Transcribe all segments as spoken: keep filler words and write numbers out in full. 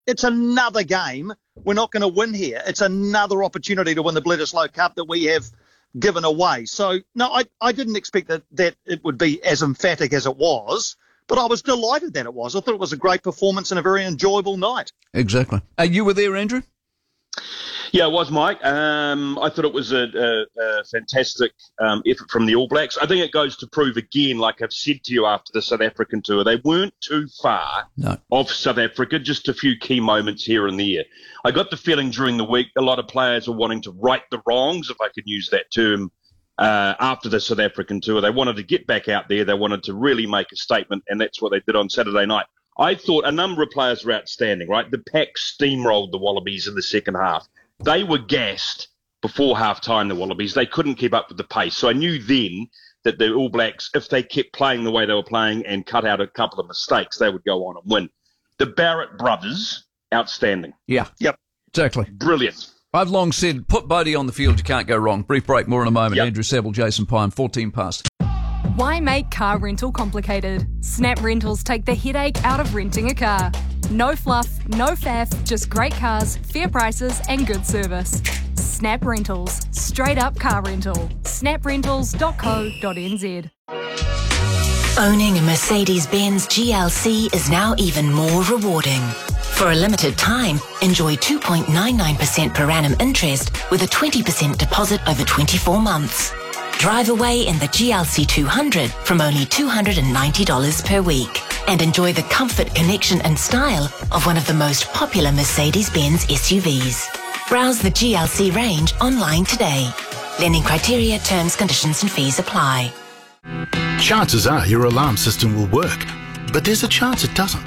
it's another game. We're not going to win here. It's another opportunity to win the Bledisloe Cup that we have given away. So, no, I, I didn't expect that, that it would be as emphatic as it was, but I was delighted that it was. I thought it was a great performance and a very enjoyable night. Exactly. Uh, you were there, Andrew? Yeah, it was, Mike. Um, I thought it was a, a, a fantastic um, effort from the All Blacks. I think it goes to prove again, like I've said to you after the South African tour, they weren't too far no. off South Africa, just a few key moments here and there. I got the feeling during the week a lot of players were wanting to right the wrongs, if I could use that term, uh, after the South African tour. They wanted to get back out there. They wanted to really make a statement, and that's what they did on Saturday night. I thought a number of players were outstanding, right? The Pack steamrolled the Wallabies in the second half. They were gassed before half-time, the Wallabies. They couldn't keep up with the pace. So I knew then that the All Blacks, if they kept playing the way they were playing and cut out a couple of mistakes, they would go on and win. The Barrett brothers, outstanding. Yeah. Yep. Exactly. Brilliant. I've long said, put Bodie on the field, you can't go wrong. Brief break, more in a moment. Yep. Andrew Saville, Jason Pine, fourteen past. Why make car rental complicated? Snap Rentals take the headache out of renting a car. No fluff, no faff, just great cars, fair prices and good service. Snap Rentals. Straight up car rental. snap rentals dot co dot n z. Owning a Mercedes-Benz G L C is now even more rewarding. For a limited time, enjoy two point nine nine percent per annum interest with a twenty percent deposit over twenty-four months. Drive away in the G L C two hundred from only two hundred ninety dollars per week and enjoy the comfort, connection and style of one of the most popular Mercedes-Benz S U Vs. Browse the G L C range online today. Lending criteria, terms, conditions and fees apply. Chances are your alarm system will work, but there's a chance it doesn't.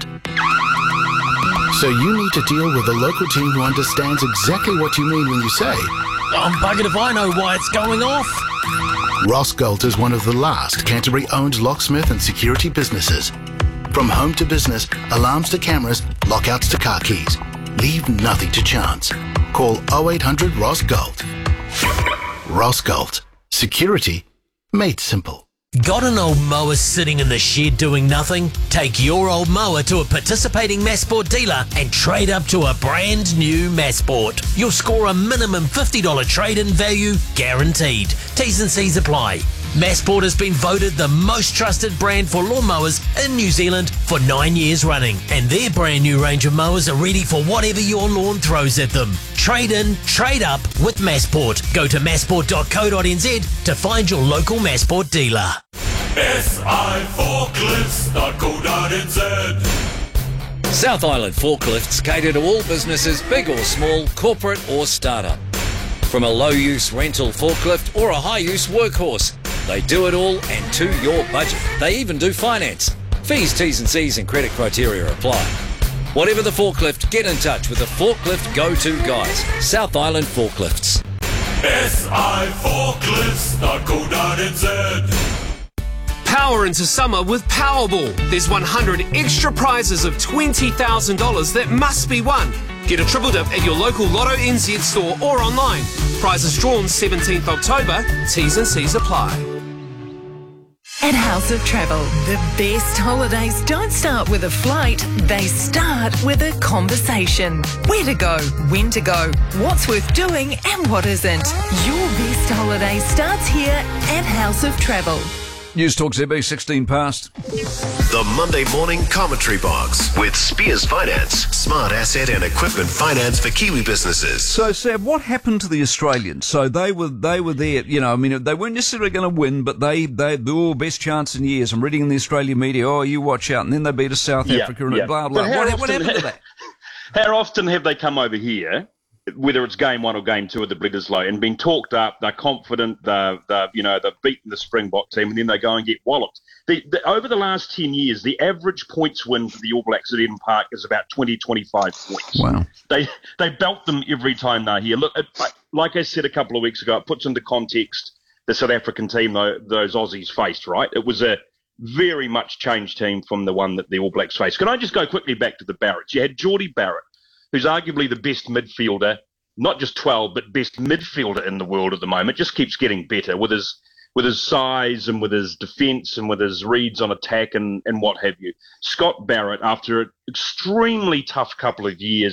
So you need to deal with a local team who understands exactly what you mean when you say, I'm buggered if I know why it's going off. Rossgold is one of the last Canterbury-owned locksmith and security businesses. From home to business, alarms to cameras, lockouts to car keys. Leave nothing to chance. Call oh eight hundred Rossgold. Rossgold. Security made simple. Got an old mower sitting in the shed doing nothing? Take your old mower to a participating Massport dealer and trade up to a brand new Massport. You'll score a minimum fifty dollars trade-in value guaranteed. T's and C's apply. Massport has been voted the most trusted brand for lawnmowers in New Zealand for nine years running, and their brand new range of mowers are ready for whatever your lawn throws at them. Trade in, trade up with Massport. Go to massport dot co dot n z to find your local Massport dealer. S I forklifts dot co dot n z. South Island Forklifts cater to all businesses, big or small, corporate or startup. From a low-use rental forklift or a high-use workhorse, they do it all and to your budget. They even do finance. Fees, T's and C's and credit criteria apply. Whatever the forklift, get in touch with the forklift go-to guys. South Island Forklifts. S I forklifts dot co dot n z. Power into summer with Powerball. There's one hundred extra prizes of twenty thousand dollars that must be won. Get a triple dip at your local Lotto N Z store or online. Prizes drawn seventeenth October. T's and C's apply. At House of Travel, the best holidays don't start with a flight, they start with a conversation. Where to go, when to go, what's worth doing and what isn't. Your best holiday starts here at House of Travel. News Talk Z B, sixteen past. The Monday Morning Commentary Box with Spears Finance. Smart asset and equipment finance for Kiwi businesses. So, Sab, what happened to the Australians? So they were they were there, you know, I mean, they weren't necessarily going to win, but they, they, oh, best chance in years. I'm reading in the Australian media, oh, you watch out. And then they beat us South yeah, Africa and yeah. blah, blah. What, often, what happened to that? How often have they come over here, whether it's game one or game two of the Bledisloe, and been talked up, they're confident, they're, they're, you know, they've beaten the Springbok team, and then they go and get walloped. The, the, over the last ten years, the average points win for the All Blacks at Eden Park is about twenty, twenty-five points. Wow. They they belt them every time they're here. Look, it, like I said a couple of weeks ago, it puts into context the South African team though, those Aussies faced, right? It was a very much changed team from the one that the All Blacks faced. Can I just go quickly back to the Barretts? You had Geordie Barrett, who's arguably the best midfielder, not just twelve, but best midfielder in the world at the moment, just keeps getting better with his with his size and with his defence and with his reads on attack and, and what have you. Scott Barrett, after an extremely tough couple of years,